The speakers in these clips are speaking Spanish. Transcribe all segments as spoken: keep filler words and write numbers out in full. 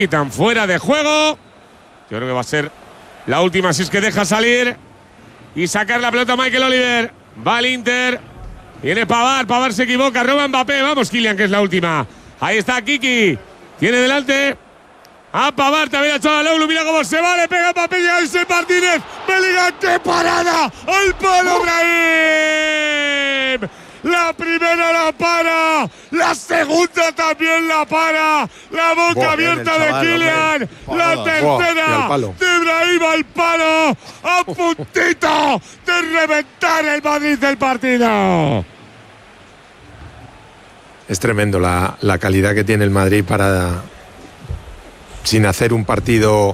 Quitan fuera de juego. Yo creo que va a ser la última si es que deja salir y sacar la pelota a Michael Oliver. Va el Inter. Viene Pavard. Pavard se equivoca. Roba Mbappé. Vamos, Kylian, que es la última. Ahí está Kiki. Tiene delante a Pavard. También a Çalhanoğlu. Mira cómo se va. Le pega Mbappé. Llega José Martínez. Bellingham. ¡Qué parada! ¡Al palo, Brahim! La primera la para, la segunda también la para, la boca Buah, abierta de Kylian, la tercera Buah, de Brahim al palo, a puntito de reventar el Madrid del partido. Es tremendo la, la calidad que tiene el Madrid para, sin hacer un partido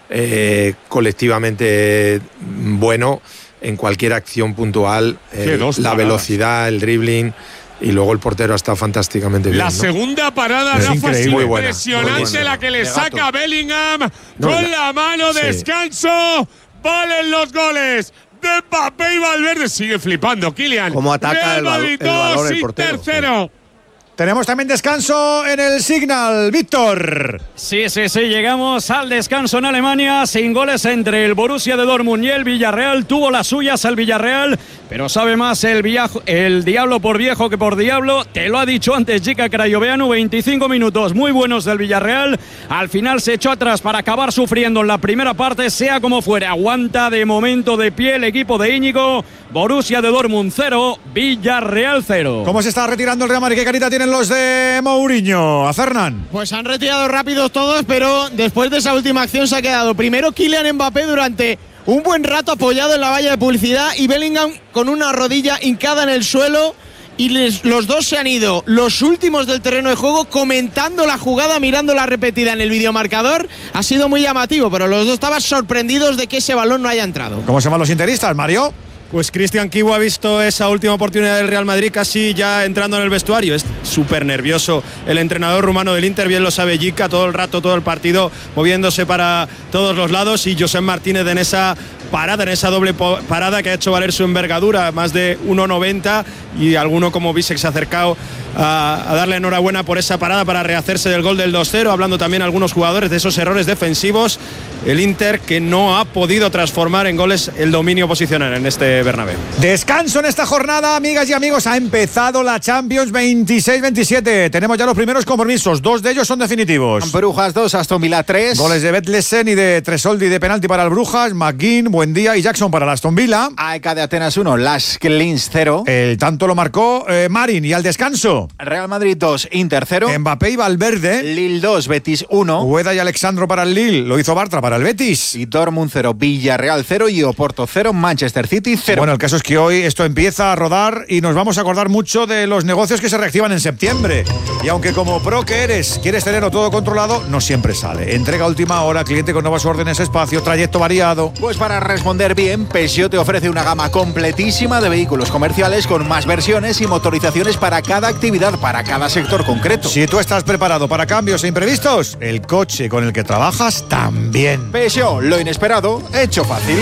eh, colectivamente bueno, en cualquier acción puntual, eh, la velocidad, el dribbling, y luego el portero ha estado fantásticamente bien. La ¿no? segunda parada, Rafa, es increíble, muy buena, impresionante, muy buena. La que le saca Bellingham no, con la, la mano, sí. Descanso, valen los goles de Mbappé y Valverde. Sigue flipando Kylian. Cómo ataca el, Madrid, el valor el portero. Tercero. Tenemos también descanso en el Signal, Víctor. Sí, sí, sí, llegamos al descanso en Alemania, sin goles entre el Borussia de Dortmund y el Villarreal. Tuvo las suyas el Villarreal, pero sabe más el, viajo, el diablo por viejo que por diablo. Te lo ha dicho antes Jika Crayoveanu, veinticinco minutos muy buenos del Villarreal. Al final se echó atrás para acabar sufriendo en la primera parte, sea como fuere. Aguanta de momento de pie el equipo de Íñigo. Borussia de Dortmund cero, Villarreal cero. ¿Cómo se está retirando el Real Madrid? ¿Qué carita tienen los de Mourinho? A Fernán. Pues han retirado rápidos todos, pero después de esa última acción se ha quedado primero Kylian Mbappé durante un buen rato apoyado en la valla de publicidad y Bellingham con una rodilla hincada en el suelo, y les, los dos se han ido los últimos del terreno de juego comentando la jugada, mirando la repetida en el videomarcador. Ha sido muy llamativo, pero los dos estaban sorprendidos de que ese balón no haya entrado. ¿Cómo se llaman los interistas, Mario? Pues Cristian Kiwu ha visto esa última oportunidad del Real Madrid casi ya entrando en el vestuario. Es súper nervioso el entrenador rumano del Inter, bien lo sabe Jika, todo el rato, todo el partido moviéndose para todos los lados, y Josep Martínez en esa parada, en esa doble parada que ha hecho valer su envergadura, más de uno noventa, y alguno como Bisek se ha acercado a, a darle enhorabuena por esa parada para rehacerse del gol del dos cero, hablando también algunos jugadores de esos errores defensivos. El Inter que no ha podido transformar en goles el dominio posicional en este Bernabéu. Descanso en esta jornada, amigas y amigos. Ha empezado la Champions veintiséis veintisiete. Tenemos ya los primeros compromisos. Dos de ellos son definitivos. Brujas dos, Aston Villa tres. Goles de Betlesen y de Tresoldi de penalti para el Brujas. McGinn, Buendía y Jackson para el Aston Villa. A E K de Atenas uno, Las Klins cero. El tanto lo marcó eh, Marin. Y al descanso, Real Madrid dos, Inter cero. Mbappé y Valverde. Lille dos, Betis uno. Ueda y Alexandro para el Lille. Lo hizo Bartra para el Betis. Y Dortmund cero, Villarreal cero y Oporto cero, Manchester City cero. Bueno, el caso es que hoy esto empieza a rodar y nos vamos a acordar mucho de los negocios que se reactivan en septiembre. Y aunque como pro que eres, quieres tenerlo todo controlado, no siempre sale. Entrega a última hora, cliente con nuevas órdenes, espacio, trayecto variado. Pues para responder bien, Peugeot te ofrece una gama completísima de vehículos comerciales con más versiones y motorizaciones para cada actividad, para cada sector concreto. Si tú estás preparado para cambios e imprevistos, el coche con el que trabajas también. Peugeot, lo inesperado, hecho fácil.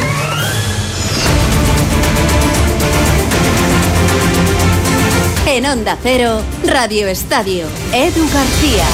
En Onda Cero, Radio Estadio, Edu García.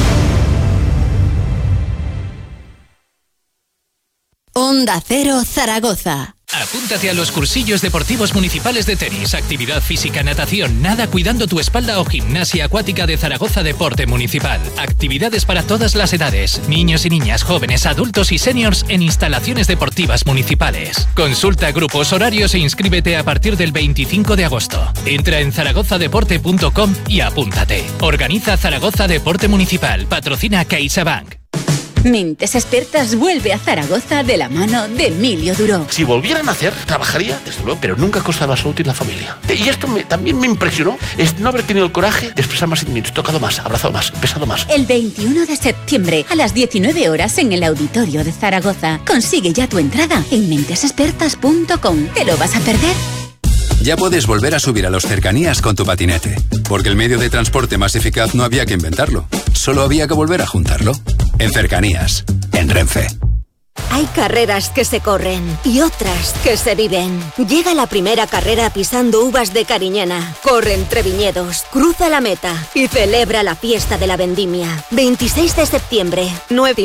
Onda Cero Zaragoza. Apúntate a los cursillos deportivos municipales de tenis, actividad física, natación, nada cuidando tu espalda o gimnasia acuática de Zaragoza Deporte Municipal. Actividades para todas las edades, niños y niñas, jóvenes, adultos y seniors en instalaciones deportivas municipales. Consulta grupos, horarios e inscríbete a partir del veinticinco de agosto. Entra en zaragoza deporte punto com y apúntate. Organiza Zaragoza Deporte Municipal. Patrocina CaixaBank. Mentes Expertas vuelve a Zaragoza de la mano de Emilio Duró. Si volviera a nacer, trabajaría, desde luego, pero nunca a costa de la salud y la familia. Y esto me, también me impresionó, es no haber tenido el coraje de expresar más sentimientos, tocado más, abrazado más, besado más. El veintiuno de septiembre, a las diecinueve horas, en el Auditorio de Zaragoza. Consigue ya tu entrada en mentes expertas punto com. ¿Te lo vas a perder? Ya puedes volver a subir a los cercanías con tu patinete, porque el medio de transporte más eficaz no había que inventarlo, solo había que volver a juntarlo. En Cercanías, en Renfe. Hay carreras que se corren y otras que se viven. Llega la primera carrera pisando uvas de Cariñena. Corre entre viñedos, cruza la meta y celebra la fiesta de la vendimia. veintiséis de septiembre, nueve